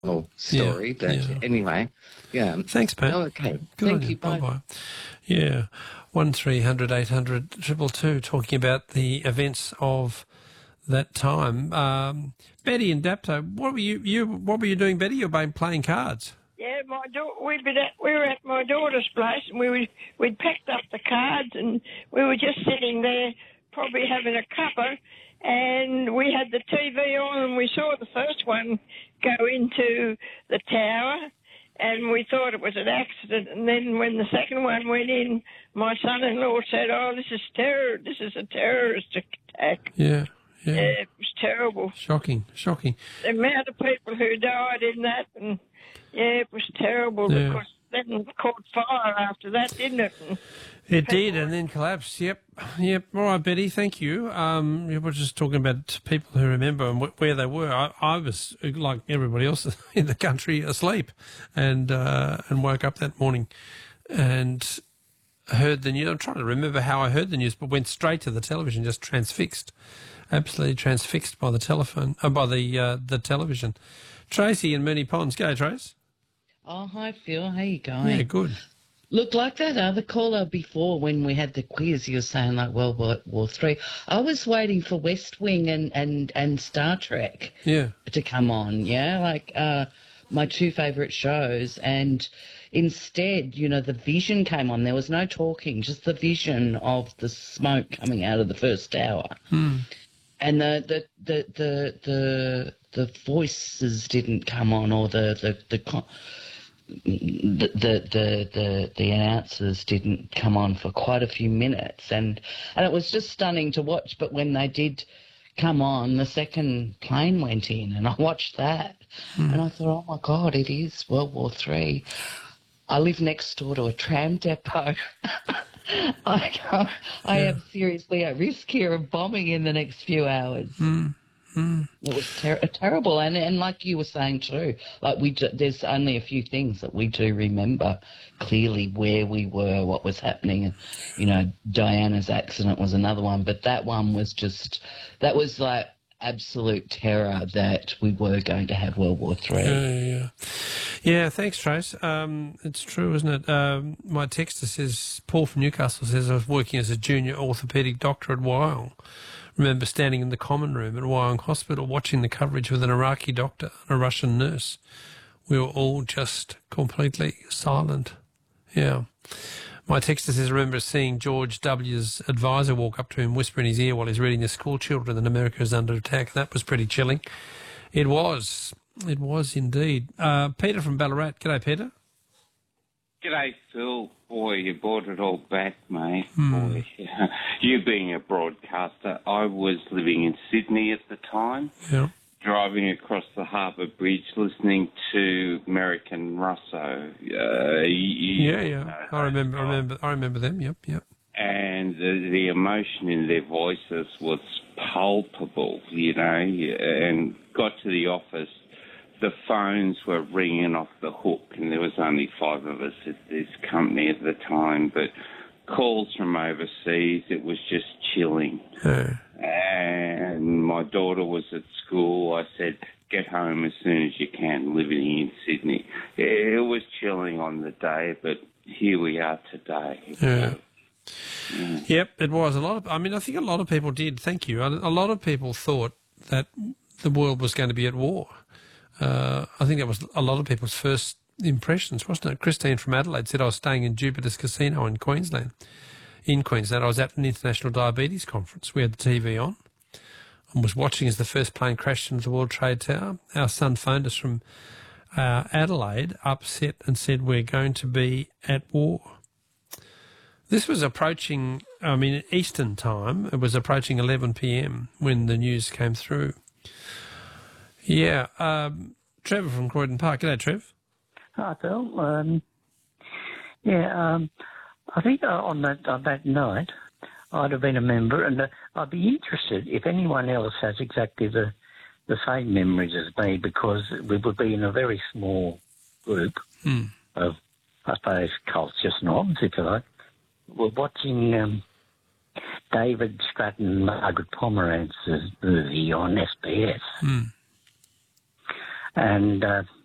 story, but anyway, yeah. Thanks, Pat. Okay. Good Thank you. Bye. Bye-bye. Yeah. 1300 800 222 talking about the events of that time. Betty in Dapto, what were you doing, Betty? You've been playing cards. Yeah, we were at my daughter's place, and we'd packed up the cards, and we were just sitting there, probably having a cuppa, and we had the TV on, and we saw the first one go into the tower, and we thought it was an accident. And then when the second one went in, my son-in-law said, "Oh, this is terror. This is a terrorist attack." Yeah. Yeah, it was terrible. Shocking. The amount of people who died in that, and it was terrible because then it caught fire after that, didn't it? It did, and then collapsed. Yep. All right, Betty, thank you. You were just talking about people who remember and where they were. I was, like everybody else in the country, asleep and woke up that morning and heard the news. I'm trying to remember how I heard the news, but went straight to the television, just transfixed. Absolutely transfixed by the the television. Tracy in Moonee Ponds. Go, Trace. Oh, hi, Phil. How you going? Yeah, good. Look, like that other caller before when we had the quiz, you were saying like World War III. I was waiting for West Wing and Star Trek to come on, like my two favourite shows. And instead, the vision came on. There was no talking, just the vision of the smoke coming out of the first tower. And the voices didn't come on, or the announcers didn't come on for quite a few minutes, and it was just stunning to watch. But when they did come on, the second plane went in, and I watched that, and I thought, oh my God, it is World War III. I live next door to a tram depot. I am seriously at risk here of bombing in the next few hours. It was terrible, and like you were saying too, like there's only a few things that we do remember clearly, where we were, what was happening. Diana's accident was another one, but that one was that was like absolute terror that we were going to have World War III. Yeah, thanks, Trace. It's true, isn't it? My texter says, Paul from Newcastle says, I was working as a junior orthopaedic doctor at Wyong. Remember standing in the common room at Wyong Hospital watching the coverage with an Iraqi doctor and a Russian nurse. We were all just completely silent. Yeah. My texter says, remember seeing George W.'s advisor walk up to him, whisper in his ear while he's reading the school children that America is under attack. That was pretty chilling. It was. It was indeed. Peter from Ballarat. G'day, Peter. G'day, Phil. Boy, you brought it all back, mate. Boy, you being a broadcaster, I was living in Sydney at the time. Yeah. Driving across the Harbour Bridge, listening to Merrick and Russo. I remember them. Yep. And the emotion in their voices was palpable, and got to the office. The phones were ringing off the hook, and there was only 5 of us at this company at the time. But calls from overseas, it was just chilling. And my daughter was at school. I said, get home as soon as you can, living in Sydney. It was chilling on the day, but here we are today. Yep, it was. I think a lot of people did, thank you. A lot of people thought that the world was going to be at war. I think that was a lot of people's first impressions, wasn't it? Christine from Adelaide said, I was staying in Jupiter's Casino in Queensland. I was at an international diabetes conference. We had the TV on and was watching as the first plane crashed into the World Trade Tower. Our son phoned us from Adelaide, upset, and said, we're going to be at war. This was approaching, Eastern time. It was approaching 11 p.m. when the news came through. Yeah. Trevor from Croydon Park. G'day, Trev. Hi, Phil. I think on that night I'd have been a member, and I'd be interested if anyone else has exactly the same memories as me, because we would be in a very small group of, I suppose, culture snobs, if you like. We're watching David Stratton and Margaret Pomerantz's movie on SBS. And